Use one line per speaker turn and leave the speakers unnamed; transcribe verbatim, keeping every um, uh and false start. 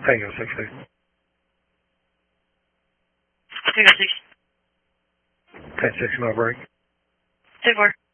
Tango six six.
Tango six.
ten six, no break.
ten four.